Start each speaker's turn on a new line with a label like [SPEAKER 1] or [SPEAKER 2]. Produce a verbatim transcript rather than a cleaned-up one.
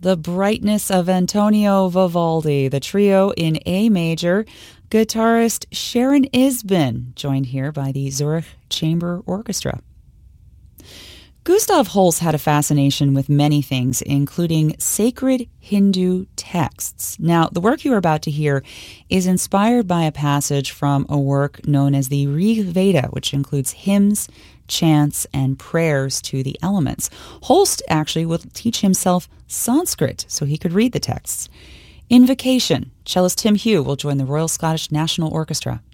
[SPEAKER 1] The Brightness of Antonio Vivaldi, the trio in A major. Guitarist Sharon Isbin, joined here by the Zurich Chamber Orchestra. Gustav Holst had a fascination with many things, including sacred Hindu texts. Now, the work you are about to hear is inspired by a passage from a work known as the Rig Veda, which includes hymns, chants, and prayers to the elements. Holst actually will teach himself Sanskrit so he could read the texts. Invocation, cellist Tim Hugh will join the Royal Scottish National Orchestra.